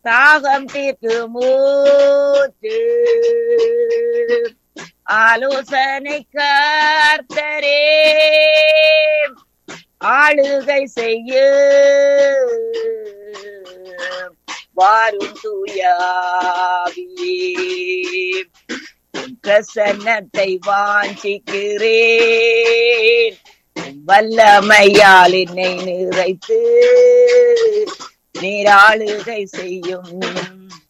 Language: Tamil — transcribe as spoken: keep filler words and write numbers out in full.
தாகம் தீர்க்கும் மூச்சு ஆலோசனை கர்த்தரே ஆளுகை செய்ய வாரும் தூயாவியே பிரசன்னத்தை வாஞ்சிக்கிறேன் வல்லமையால் என்னை நிறைத்து நீராளுகை செய்யும்